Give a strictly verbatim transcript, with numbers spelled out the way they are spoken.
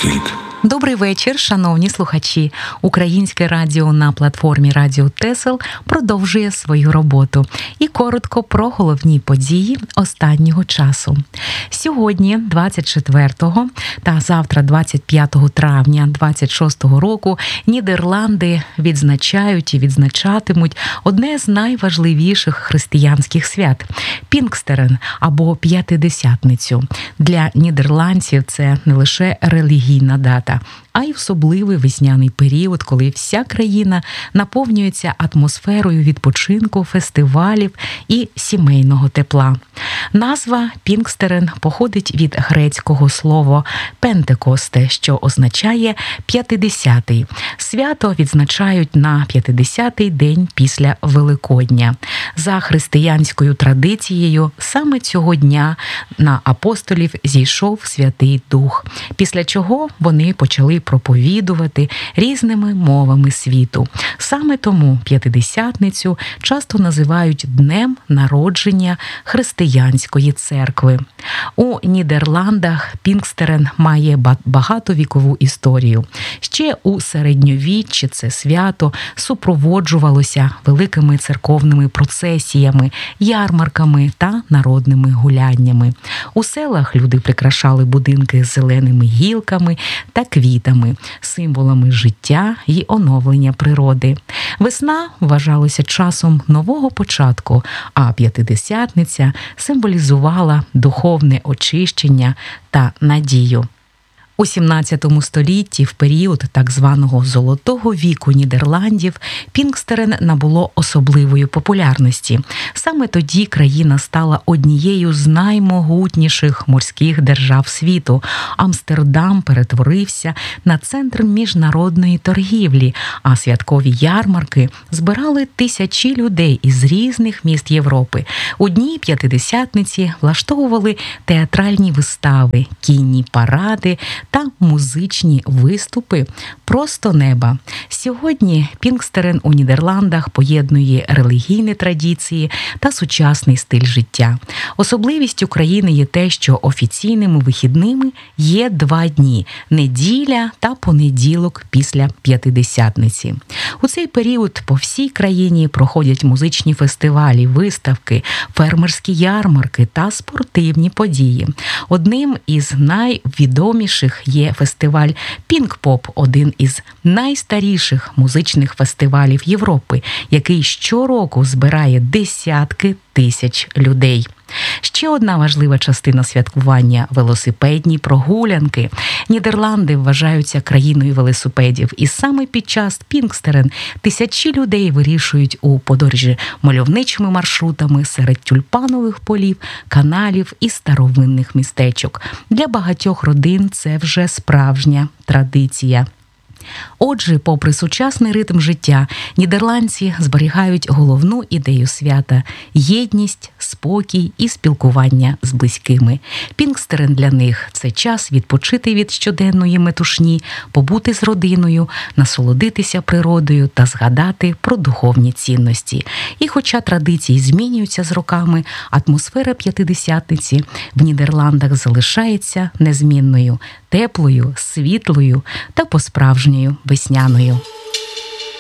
Кільк. Добрий вечір, шановні слухачі. Українське радіо на платформі Радіо Тесел продовжує свою роботу. І коротко про головні події останнього часу. Сьогодні, двадцять четвертого та завтра, двадцять п'ятого травня двадцять шостого року, Нідерланди відзначають і відзначатимуть одне з найважливіших християнських свят – Пінкстерен або П'ятидесятницю. Для нідерландців це не лише релігійна дата, а й особливий весняний період, коли вся країна наповнюється атмосферою відпочинку, фестивалів і сімейного тепла. Назва Пінкстерен походить від грецького слова «пентекосте», що означає «п'ятидесятий». Свято відзначають на п'ятидесятий день після Великодня. За християнською традицією, саме цього дня на апостолів зійшов Святий Дух, після чого вони почали проповідувати різними мовами світу. Саме тому П'ятидесятницю часто називають днем народження християнської церкви. У Нідерландах Пінкстерен має багатовікову історію. Ще у середньовіччі це свято супроводжувалося великими церковними процесіями, ярмарками та народними гуляннями. У селах люди прикрашали будинки з зеленими гілками та квітами, символами життя й оновлення природи. Весна вважалася часом нового початку, а П'ятидесятниця символізувала духовне очищення та надію. У сімнадцятому столітті, в період так званого «золотого віку» Нідерландів, Пінкстерен набуло особливої популярності. Саме тоді країна стала однією з наймогутніших морських держав світу. Амстердам перетворився на центр міжнародної торгівлі, а святкові ярмарки збирали тисячі людей із різних міст Європи. У дні П'ятидесятниці влаштовували театральні вистави, кінні паради та музичні виступи просто неба. Сьогодні Пінкстерен у Нідерландах поєднує релігійні традиції та сучасний стиль життя. Особливістю країни є те, що офіційними вихідними є два дні – неділя та понеділок після П'ятидесятниці. У цей період по всій країні проходять музичні фестивалі, виставки, фермерські ярмарки та спортивні події. Одним із найвідоміших є фестиваль «Пінкпоп», один із найстаріших музичних фестивалів Європи, який щороку збирає десятки тисяч людей. Ще одна важлива частина святкування – велосипедні прогулянки. Нідерланди вважаються країною велосипедів, і саме під час Пінкстерен тисячі людей вирішують у подорожі мальовничими маршрутами серед тюльпанових полів, каналів і старовинних містечок. Для багатьох родин це вже справжня традиція. Отже, попри сучасний ритм життя, нідерландці зберігають головну ідею свята – єдність, спокій і спілкування з близькими. Пінкстерен для них – це час відпочити від щоденної метушні, побути з родиною, насолодитися природою та згадати про духовні цінності. І хоча традиції змінюються з роками, атмосфера П'ятидесятниці в Нідерландах залишається незмінною – теплою, світлою та по-справжньою весняною.